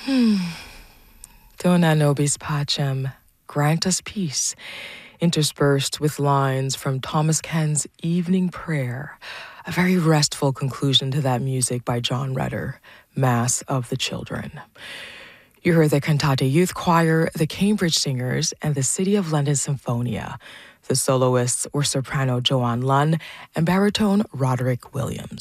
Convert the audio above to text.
Dona nobis pacem, grant us peace, interspersed with lines from Thomas Ken's Evening Prayer, a very restful conclusion to that music by John Rutter, Mass of the Children. You heard the Cantate Youth Choir, the Cambridge Singers, and the City of London Symphonia. The soloists were soprano Joanne Lunn and baritone Roderick Williams.